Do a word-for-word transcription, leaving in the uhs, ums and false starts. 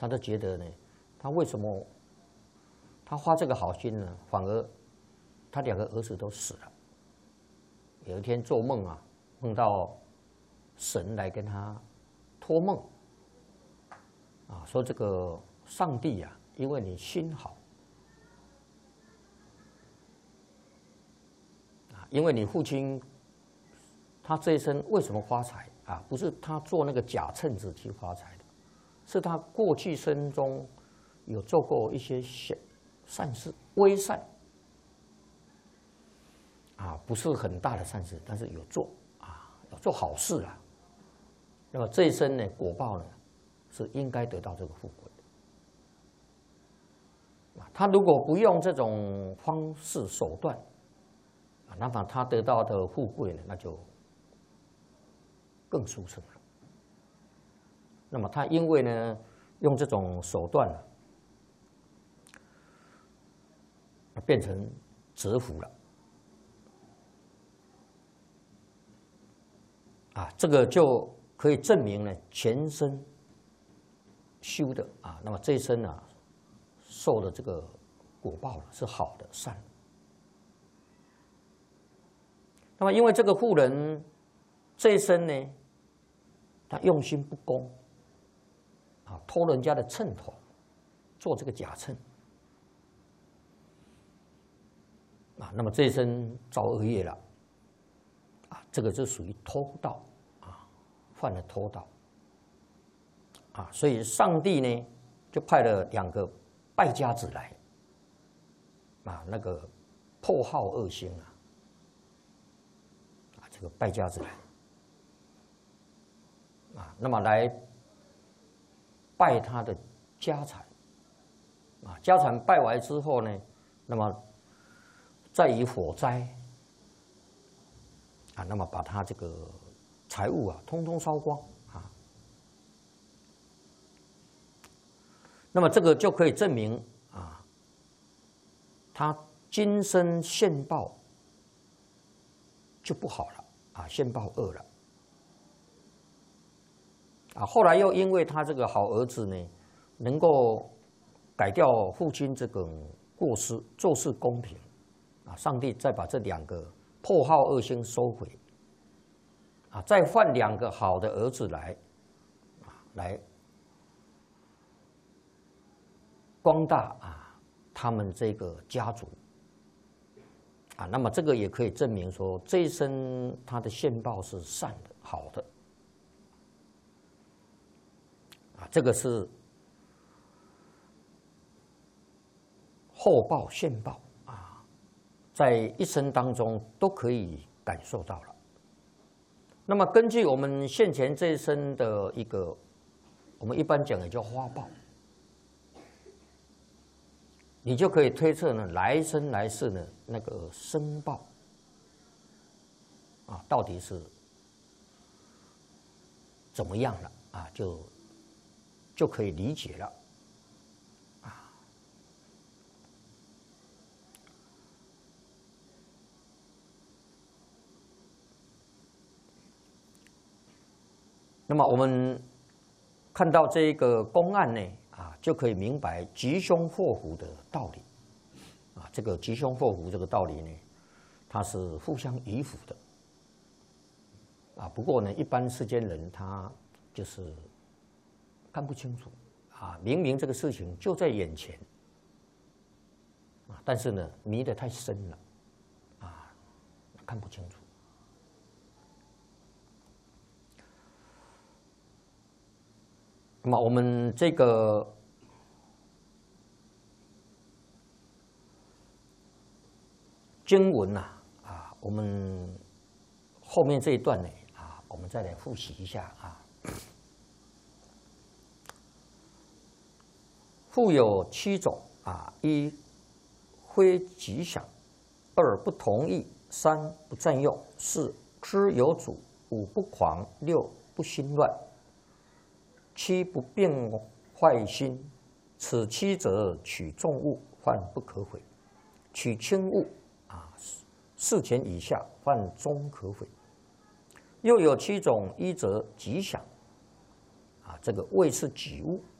他都觉得呢，他为什么他发这个好心呢？反而他两个儿子都死了。有一天做梦啊，梦到神来跟他托梦，啊，说这个上帝啊，因为你心好，啊，因为你父亲他这一生为什么发财啊？不是他做那个假秤子去发财的，是他过去生中有做过一些善善事，微善。啊，不是很大的善事，但是有做啊，有做好事啊。那么这一生呢，果报呢，是应该得到这个富贵的。啊，他如果不用这种方式手段，啊，那么他得到的富贵呢，那就更殊胜了。那么他因为呢，用这种手段呢，啊，变成折福了。啊，这个就可以证明呢，前生修的啊，那么这一生啊，受的这个果报是好的、善的。那么因为这个妇人这一生呢，他用心不公，啊，偷人家的秤头，做这个假秤，啊，那么这一生造恶业了。这个就属于偷盗啊，犯了偷盗啊，所以上帝呢就派了两个败家子来啊，那个破耗恶星啊，啊，这个败家子来啊，那么来败他的家产啊，家产败完之后呢，那么再以火灾。啊，那么把他这个财物啊，通通烧光啊。那么这个就可以证明啊，他今生现报就不好了啊，现报恶了啊。后来又因为他这个好儿子呢，能够改掉父亲这个过失，做事公平啊，上帝再把这两个。破耗恶星收回，啊，再换两个好的儿子来，啊，来光大啊他们这个家族，啊，那么这个也可以证明说，这一生他的现报是善的、好的，啊，这个是后报、现报。在一生当中都可以感受到了。那么根据我们现前这一生的一个，我们一般讲的叫花报，你就可以推测呢，来生来世呢那个生报啊，到底是怎么样了啊？就就可以理解了。那么我们看到这个公案呢，啊，就可以明白吉凶祸福的道理，啊，这个吉凶祸福这个道理呢，它是互相依附的，啊，不过呢，一般世间人他就是看不清楚，啊，明明这个事情就在眼前，啊，但是呢，迷得太深了，啊，看不清楚。那么我们这个经文呐，啊，我们后面这一段呢，啊，我们再来复习一下啊。富有七种啊：一非吉祥；二不同意；三不占用；四知有主；五不狂；六不心乱。七不变坏心，此七者取重物，犯不可毁；取轻物啊，四钱以下犯中可毁。又有七种，一则吉祥啊，这个位是己物